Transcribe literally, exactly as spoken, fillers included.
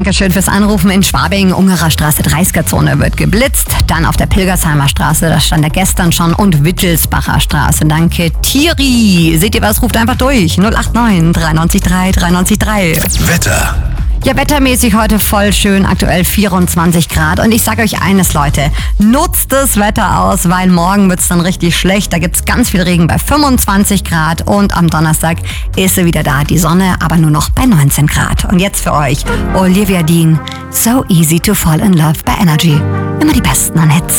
Dankeschön fürs Anrufen. In Schwabing, Ungerer Straße, dreißiger-Zone wird geblitzt. Dann auf der Pilgersheimer Straße, da stand er gestern schon. Und Wittelsbacher Straße, danke. Thierry, seht ihr was? Ruft einfach durch. null acht neun, drei neun drei, drei neun drei. Wetter. Ja, wettermäßig heute voll schön, aktuell vierundzwanzig Grad. Und ich sage euch eines, Leute, nutzt das Wetter aus, weil morgen wird's dann richtig schlecht. Da gibt's ganz viel Regen bei fünfundzwanzig Grad und am Donnerstag ist sie wieder da, die Sonne, aber nur noch bei neunzehn Grad. Und jetzt für euch, Olivia Dean, So Easy to Fall in Love bei Energy. Immer die besten an Hits.